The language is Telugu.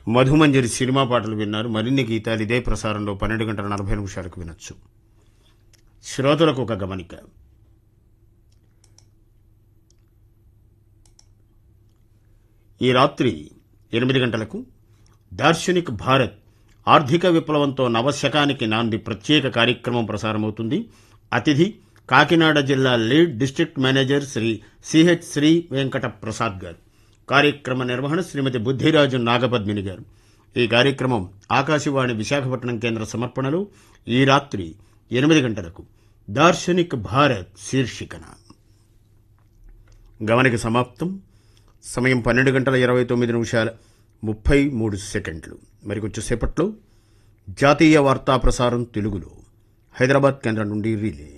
మధుమంజరి సినిమా పాటలు విన్నారు. మరిన్ని గీతాలు ఇదే ప్రసారంలో 12:40 వినొచ్చు. శ్రోతలకు ఒక గమనిక. ఈ రాత్రి 8 గంటలకు దార్శనిక్ భారత్ ఆర్థిక విప్లవంతో నవశకానికి నాంది ప్రత్యేక కార్యక్రమం ప్రసారమవుతుంది. అతిథి కాకినాడ జిల్లా lead district manager Shri CH Shri Venkata Prasad గారు. కార్యక్రమ నిర్వహణ శ్రీమతి బుద్ధిరాజు నాగపద్మిని గారు. ఈ కార్యక్రమం ఆకాశవాణి విశాఖపట్నం కేంద్ర సమర్పణలో ఈ రాత్రి 8 గంటలకు దార్శనిక్ భారత్ శీర్షికన. గమనిక సమాప్తం. సమయం 12:29:33. మరికొంచెం సేపట్లో జాతీయ వార్తా ప్రసారం తెలుగులో హైదరాబాద్ కేంద్రం నుండి రిలే.